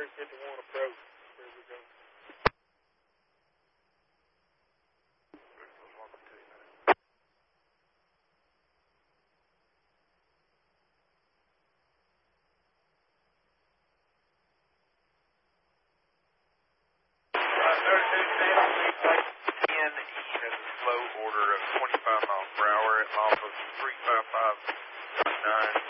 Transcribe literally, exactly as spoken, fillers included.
three fifty-one approach. Where we go? ten E has a slow order of twenty-five miles per hour at off of three five five nine.